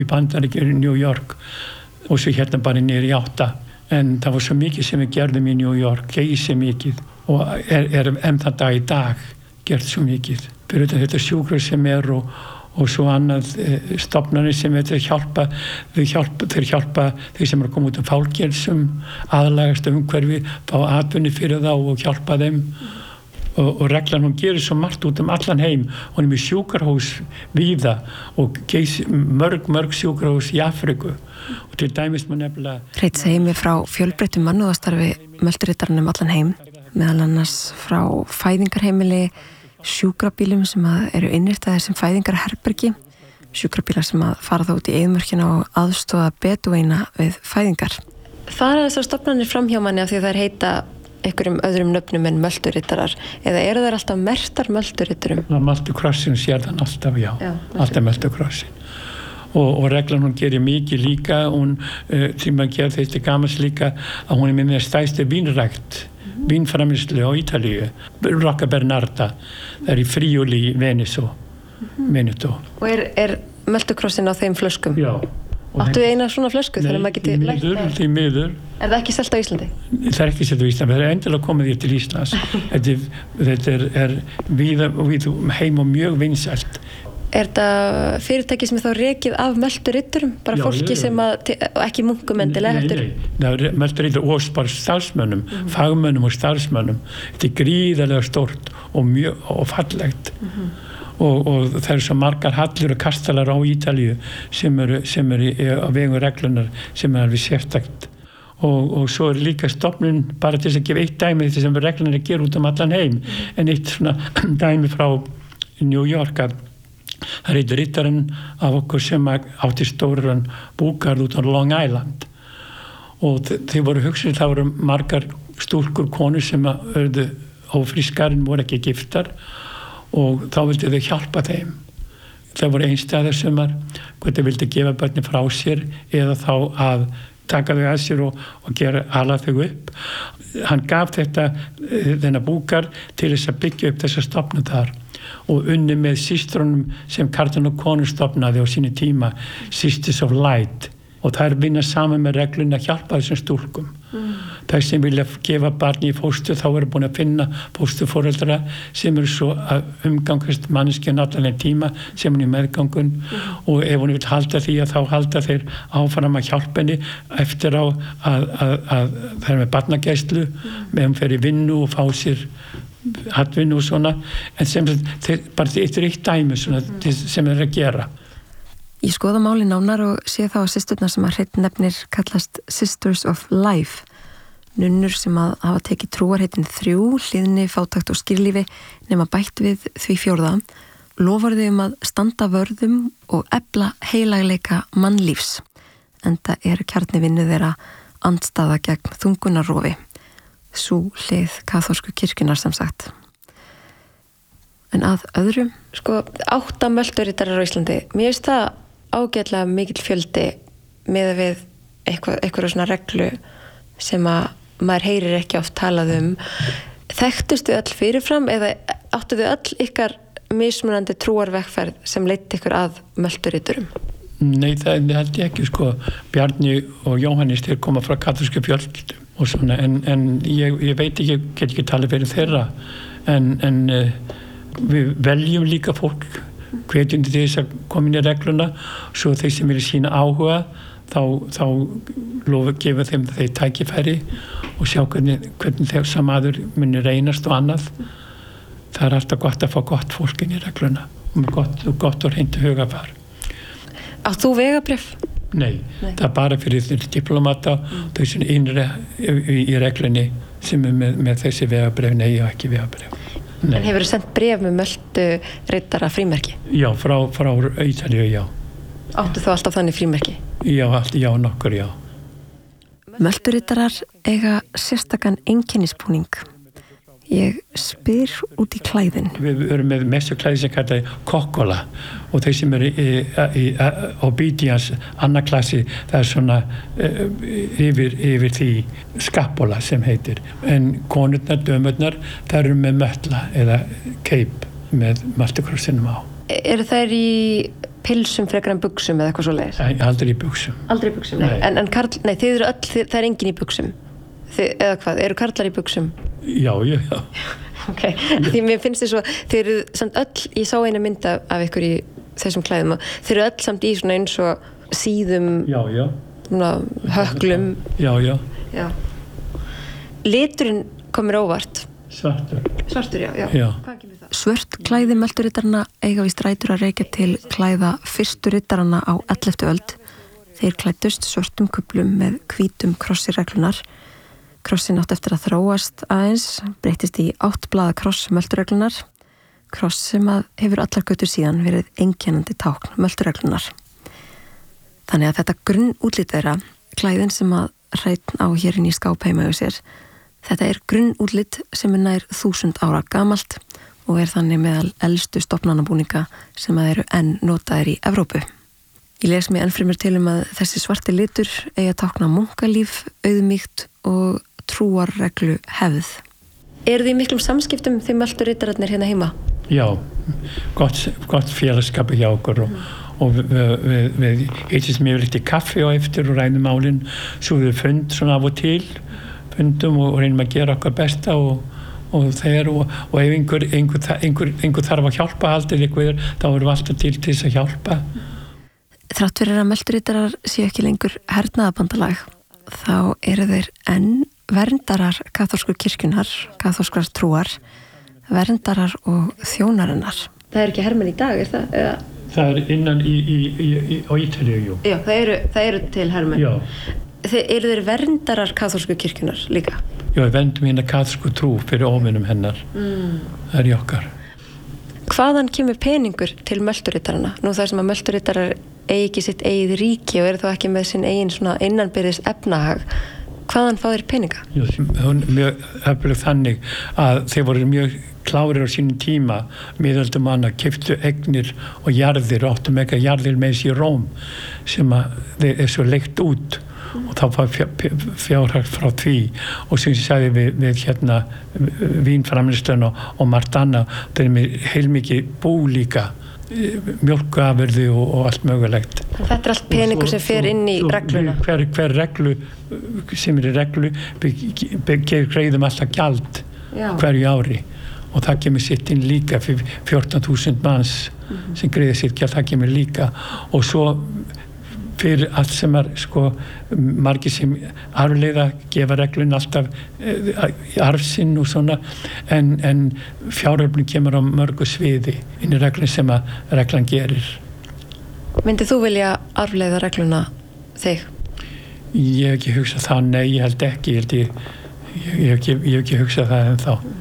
í Bandaríkjunum í New York og svo hérna bara niður í 8. En það var svo mikið sem við gerðum í New York, geysi mikið og er þann dag í dag gert svo mikið. Fyrir þetta sjúkrahús sem og svo annað stofnanir sem þeir hjálpa þeir sem koma út fálkjelsum, aðlagast umhverfi, fá atvinnu fyrir þá og hjálpa þeim. Og reglan hún gerir svo margt út allan heim. Hún með sjúkrahús víða og mörg sjúkrahús í Afríku. Og til dæmis má nefnilega... Hreits heimi frá fjölbreyttum mannúðarstarfi Möldurriddaranum allan heim, meðal annars frá fæðingarheimili, sjúkrabílum sem eru innirtaðir sem fæðingarherbergi, sjúkrabílar sem fara þá út í eyðimörkina og aðstoða bedúína við fæðingar. Fara þessar stofnanir fram hjá manni af því að þær heita einhverjum öðrum nöfnum en Möldurriddarar eða eru þær alltaf merktar Möldurriddurum? Möldukrossin sér þann alltaf, já. Alltaf Möldukrossin. Og reglan hún gerir mikið líka, hún sem að gera þetta gamals líka að hún með stærstu vínrækt, vínframleiðslu á Ítalíu, Rocca Bernarda, það í Friuli, Veneto. Og er Möldukrossin á þeim flöskum? Já. Áttu eina svona flösku þegar maður geti lært það? Því miður. Er það ekki selt á Íslandi? Það er ekki selt á Íslandi, það er endilega komið því til Íslands. Þetta er víða heim og mjög vinsælt. Er þetta fyrirtæki sem er þá rekið af Mölduriddurum? Bara fólki sem ekki munkum endilega heldur? Nei, Mölduriddur og bara starfsmönnum, fagmönnum og starfsmönnum. Þetta er gríðarlega stórt og fallegt. Og það eru svo margar hallir og kastalar á Ítalíu sem eru á vegum reglunar sem er alveg sérstakt. Og svo er líka stofnun, bara til að gefa eitt dæmi þetta sem reglunar gera út allan heim, en eitt svona dæmi frá New York að það heitir riddarinn af okkur sem átti stóran búgarð út á Long Island. Og þeir voru hugsað, það voru margar stúlkur, konur sem urðu ófrískar en voru ekki giftar. Og þá vildi þau hjálpa þeim. Það voru einstæðar sem hvort þau vildi gefa börnin frá sér eða þá að taka þau að sér og ala þau upp. Hann gaf þennan búgar til þess að byggja upp þessa stofnun þar og unni með systrunum sem Karlinn og konur stofnaði á sínu tíma, Sisters of Light. Og það vinna saman með reglun að hjálpa þessum stúlkum. Það sem vilja gefa barni í fóstur, þá eru búin að finna fósturforeldra sem eru svo að umgangast manneskjuna allan tíma sem hún í meðgangun og ef hún vil halda því að þá halda þeir áfram að hjálpa henni eftir á að það er með barnagæslu með hún fer í vinnu og fá sér atvinnu og svona en sem bara þetta er eitt dæmi svona, sem þeir að gera. Ég skoða máli nánar og sé þá að systurnar sem að Hreinn nefnir kallast Sisters of Life, nunnur sem að hafa tekið trúarheitin 3, hlýðni, fátækt og skýrlífi nema bætt við því 4, lofar þau að standa vörðum og efla heilagleika mannlífs, enda er kjarni vinnu þeirra andstaða gegn þungunarrofi, sú hlið kaþólsku kirkjunnar sem sagt. En að öðrum? 8 Mölduriddarar á Íslandi, mér finnst það ágætlega mikill fjöldi með við eitthvað svona reglu sem að maður heyrir ekki oft talað Þekktustu öll fyrirfram eða áttuðu öll ykkar mismunandi trúarvegferð sem leiddi ykkur að Mölduriddurum? Nei, það held ég ekki Bjarni og Jóhannes þeir koma frá kaþólsku fjölskyldum og svona en ég veit ekki, get ekki talað fyrir þeirra en við veljum líka fólk hvetjum til þess að koma inn í regluna svo þeir sem vilja sína áhuga þá lofa gefa þeim þeir tækifæri og sjá hvernig þeir samaður muni reynast og annað. Það er alltaf gott að fá gott fólk inn í regluna og gott og hreint hugafar. Átt þú vegabréf? Nei, það er bara fyrir diplomata þau sem innri í reglunni sem er með þessi vegabréf, nei og ekki vegabréf. Nei. En hefur þú sendt bréf með Mölduridara frímerki? Já, frá Ítalíu, já. Áttu þú alltaf þannig frímerki? Já, nokkur, já. Mölduriddarar eiga sérstakan einkennisbúning. Ég spyr út í klæðin. Við erum með messuklæði sem kallar kokkola og þeir sem eru í obedience, annar klassi, það er svona yfir því skapola sem heitir. En konurnar, dömurnar, það eru með mötla eða keip með Möldukrossinum á. Eru þær í pilsum frekar en buxum eða eitthvað svoleiðis? Aldrei í buxum. Aldrei í buxum, nei. En þið eru öll, það er engin í buxum. Eða hvað, eru karlar í buxum? Já. Ok, því mér finnst þið svo, þið eru samt öll, ég sá eina mynd af ykkur í þessum klæðum og þið eru öll samt í svona eins og síðum, svona höklum. Já. Liturinn komir óvart. Svartur, já. Hvað kemur það? Svört klæði Mölturiddaranna eiga víst rætur að rekja til klæða fyrstu riddaranna á 11. öld. Þeir klæddust svörtum kuplum með hvítum krossi reglunar. Krossin átt eftir að þróast aðeins, breytist í 8 blaða kross Möltureglunar. Kross sem að hefur allar götur síðan verið einkennandi tákn Möltureglunar. Þannig að þetta grunnútlit þeirra, klæðin sem að Hreinn á hérinn í skáp heima hjá sér, þetta er grunnútlit sem er nær 1000 ára gamalt og er þannig meðal elstu stofnanabúninga sem að eru enn notaðir í Evrópu. Ég les mig enn fremur til að þessi svarti litur eigi að tákna munkalíf, auðmýkt og trúarreglu hefð. Eru þið í miklum samskiptum þið Mölturiddararnir hérna heima? Já, gott félagskap hjá okkur og við hittum mjög litt í kaffi og eftir og ræðum málin, svo við fund svona af og til, fundum og reynum að gera okkar besta og þegar og ef einhver þarf að hjálpa aldrei eitthvað, þá erum við alltaf til þess að hjálpa. Þrátt fyrir að Mölturiddarar séu ekki lengur hernaðabandalag, þá eru þeir enn verndarar kaþólsku kirkjunar, kaþólskrar trúar, verndarar og þjónarinnar. Það er ekki hermenn í dag, er það? Eða? Það er innan á Ítalíu, jú. Já, það eru til hermenn. Já. Eru þeir verndarar kaþólsku kirkjunar líka? Já, við verndum hérna kaþólsku trú fyrir óvinnum hennar. Það er í okkar. Hvaðan kemur peningur til Mölturiddaranna? Nú það sem að Mölturiddarar eigi ekki sitt eigið ríki og eru þá ekki með sinn eigin svona innanbyrðis efnahag. Hvaðan fá þeir peninga? Já, mjög öflug þannig að þeir voru mjög klárir á sínum tíma, miðöldum manna, keyptu eignir og jarðir og áttu mega jarðir með sér í Róm sem að þeir er svo leitt út og þá fá fjárhag frá því og sem ég sagði við hérna vínframleiðsluna og margt annað, þeir eru með heilmikið bú líka, mjólkuafurði og allt mögulegt. Þetta er allt peningur sem fer inn í regluna? Hver reglu sem er í reglu greiðum alltaf gjald hverju ári og það kemur sitt inn líka fyrir 14.000 manns sem greiðir sitt gjald, það kemur líka og svo fyrir allt sem er margir sem arfleiða gefa reglun alltaf arfsinn og svona en fjáröflun kemur á mörgu sviði inn í reglun sem að reglan gerir. Myndið þú vilja arfleiða regluna þig? Ég hef ekki hugsað það, nei, ég held ekki ég hef ekki hugsað það ennþá.